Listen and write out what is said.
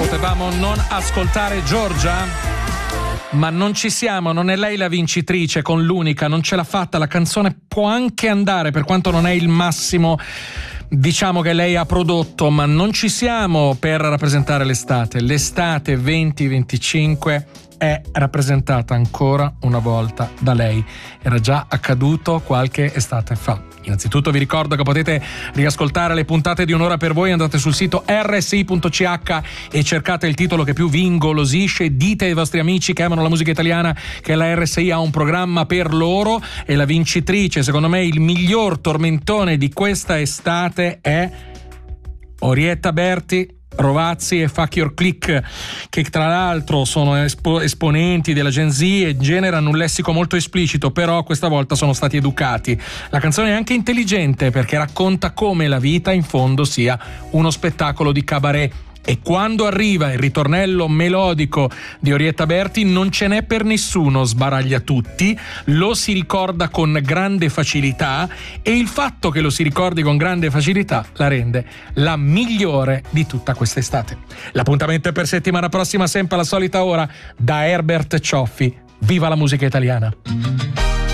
Potevamo non ascoltare Giorgia? Ma non ci siamo, non è lei la vincitrice con l'unica, non ce l'ha fatta, la canzone può anche andare, per quanto non è il massimo, diciamo, che lei ha prodotto, ma non ci siamo per rappresentare l'estate. L'estate 2025 è rappresentata ancora una volta da lei. Era già accaduto qualche estate fa. Innanzitutto vi ricordo che potete riascoltare le puntate di Un'ora per voi, andate sul sito rsi.ch e cercate il titolo che più vi ingolosisce, dite ai vostri amici che amano la musica italiana che la RSI ha un programma per loro, e la vincitrice, secondo me il miglior tormentone di questa estate, è Orietta Berti, Rovazzi e Fuck Your Click, che tra l'altro sono esponenti della Gen Z e generano un lessico molto esplicito, però questa volta sono stati educati. La canzone è anche intelligente perché racconta come la vita in fondo sia uno spettacolo di cabaret. E quando arriva il ritornello melodico di Orietta Berti non ce n'è per nessuno, sbaraglia tutti, lo si ricorda con grande facilità, e il fatto che lo si ricordi con grande facilità la rende la migliore di tutta quest'estate. L'appuntamento è per settimana prossima, sempre alla solita ora, da Herbert Cioffi. Viva la musica italiana!